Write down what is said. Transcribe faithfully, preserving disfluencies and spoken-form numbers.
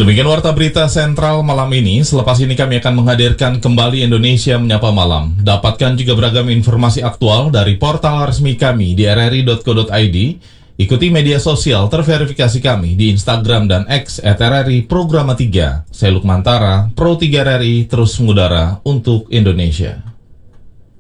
Demikian Warta Berita Sentral malam ini. Selepas ini kami akan menghadirkan kembali Indonesia Menyapa Malam. Dapatkan juga beragam informasi aktual dari portal resmi kami di r r i dot co dot i d. Ikuti media sosial terverifikasi kami di Instagram dan X at R R I Programa tiga. Saya Lukman Tara, Pro tiga R R I, terus mengudara untuk Indonesia.